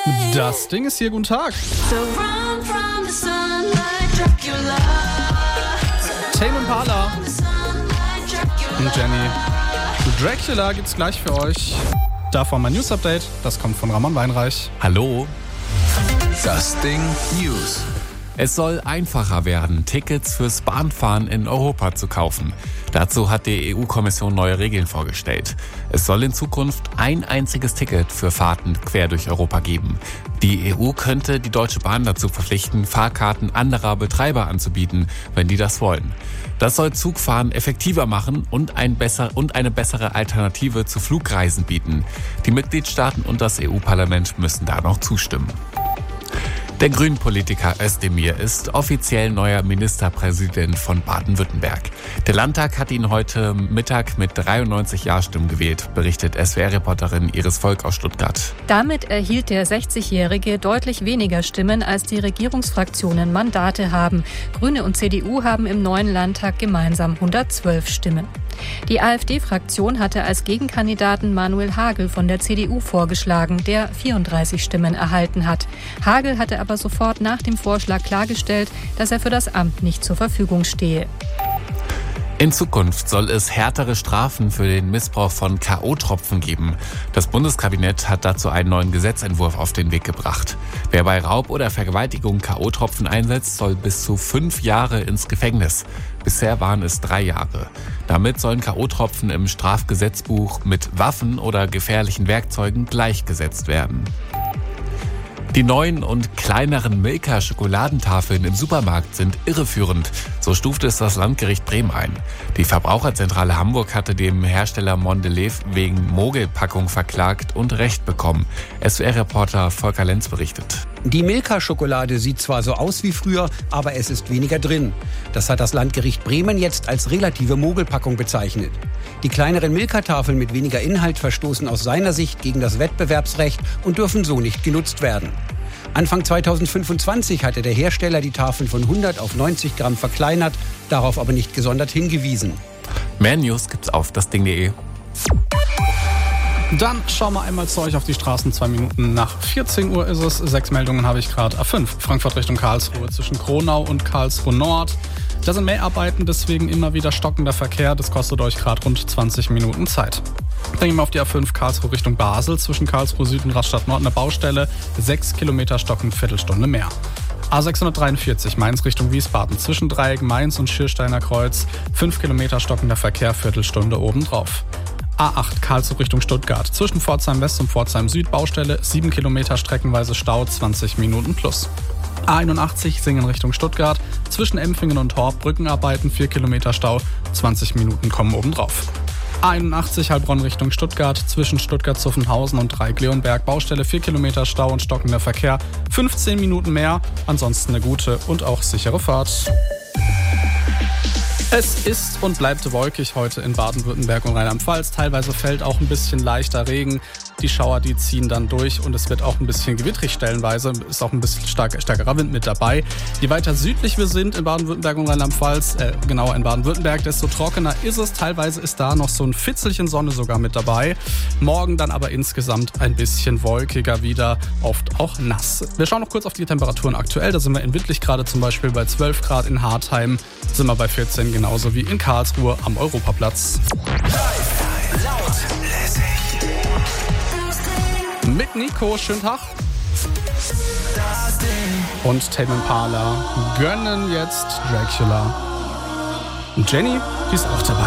Das Ding ist hier, guten Tag. Tame Impala und Jenny. Dracula gibt's gleich für euch. Davor mein News-Update, das kommt von Ramon Weinreich. Hallo. Das Ding News. Es soll einfacher werden, Tickets fürs Bahnfahren in Europa zu kaufen. Dazu hat die EU-Kommission neue Regeln vorgestellt. Es soll in Zukunft ein einziges Ticket für Fahrten quer durch Europa geben. Die EU könnte die Deutsche Bahn dazu verpflichten, Fahrkarten anderer Betreiber anzubieten, wenn die das wollen. Das soll Zugfahren effektiver machen und eine bessere Alternative zu Flugreisen bieten. Die Mitgliedstaaten und das EU-Parlament müssen da noch zustimmen. Der Grünen-Politiker Özdemir ist offiziell neuer Ministerpräsident von Baden-Württemberg. Der Landtag hat ihn heute Mittag mit 93 Ja-Stimmen gewählt, berichtet SWR-Reporterin Iris Volk aus Stuttgart. Damit erhielt der 60-Jährige deutlich weniger Stimmen, als die Regierungsfraktionen Mandate haben. Grüne und CDU haben im neuen Landtag gemeinsam 112 Stimmen. Die AfD-Fraktion hatte als Gegenkandidaten Manuel Hagel von der CDU vorgeschlagen, der 34 Stimmen erhalten hat. Hagel hatte aber sofort nach dem Vorschlag klargestellt, dass er für das Amt nicht zur Verfügung stehe. In Zukunft soll es härtere Strafen für den Missbrauch von K.O.-Tropfen geben. Das Bundeskabinett hat dazu einen neuen Gesetzentwurf auf den Weg gebracht. Wer bei Raub oder Vergewaltigung K.O.-Tropfen einsetzt, soll bis zu 5 Jahre ins Gefängnis. Bisher waren es 3 Jahre. Damit sollen K.O.-Tropfen im Strafgesetzbuch mit Waffen oder gefährlichen Werkzeugen gleichgesetzt werden. Die neuen und kleineren Milka-Schokoladentafeln im Supermarkt sind irreführend. So stuft es das Landgericht Bremen ein. Die Verbraucherzentrale Hamburg hatte dem Hersteller Mondelez wegen Mogelpackung verklagt und Recht bekommen. SWR-Reporter Volker Lenz berichtet. Die Milka-Schokolade sieht zwar so aus wie früher, aber es ist weniger drin. Das hat das Landgericht Bremen jetzt als relative Mogelpackung bezeichnet. Die kleineren Milka-Tafeln mit weniger Inhalt verstoßen aus seiner Sicht gegen das Wettbewerbsrecht und dürfen so nicht genutzt werden. Anfang 2025 hatte der Hersteller die Tafeln von 100 auf 90 Gramm verkleinert, darauf aber nicht gesondert hingewiesen. Mehr News gibt's auf dasding.de. Dann schauen wir einmal zu euch auf die Straßen. 2 Minuten nach 14 Uhr ist es. 6 Meldungen habe ich gerade. A5, Frankfurt Richtung Karlsruhe zwischen Kronau und Karlsruhe Nord. Da sind Mäharbeiten, deswegen immer wieder stockender Verkehr. Das kostet euch gerade rund 20 Minuten Zeit. Dann gehen wir auf die A5 Karlsruhe Richtung Basel zwischen Karlsruhe Süd und Rastatt Nord eine Baustelle. 6 Kilometer stocken, Viertelstunde mehr. A643 Mainz Richtung Wiesbaden zwischen Dreieck Mainz und Schiersteiner Kreuz. 5 Kilometer stockender Verkehr, Viertelstunde obendrauf. A8 Karlsruhe Richtung Stuttgart zwischen Pforzheim West und Pforzheim Süd Baustelle. 7 Kilometer streckenweise Stau, 20 Minuten plus. A81 Singen Richtung Stuttgart zwischen Empfingen und Horb Brückenarbeiten, 4 Kilometer Stau, 20 Minuten kommen obendrauf. A81 Heilbronn Richtung Stuttgart zwischen Stuttgart-Zuffenhausen und Dreieck-Leonberg Baustelle, 4 Kilometer Stau und stockender Verkehr, 15 Minuten mehr, ansonsten eine gute und auch sichere Fahrt. Es ist und bleibt wolkig heute in Baden-Württemberg und Rheinland-Pfalz. Teilweise fällt auch ein bisschen leichter Regen. Die Schauer, die ziehen dann durch und es wird auch ein bisschen gewittrig stellenweise. Ist auch ein bisschen stärkerer Wind mit dabei. Je weiter südlich wir sind in Baden-Württemberg und Rheinland-Pfalz, genauer in Baden-Württemberg, desto trockener ist es. Teilweise ist da noch so ein Fitzelchen Sonne sogar mit dabei. Morgen dann aber insgesamt ein bisschen wolkiger wieder, oft auch nass. Wir schauen noch kurz auf die Temperaturen aktuell. Da sind wir in Wittlich gerade zum Beispiel bei 12 Grad, in Hartheim sind wir bei 14, genauso wie in Karlsruhe am Europaplatz. Laut, lässig. Mit Nico, schönen Tag. Und Tame Impala gönnen jetzt Dracula. Und Jenny, die ist auch dabei.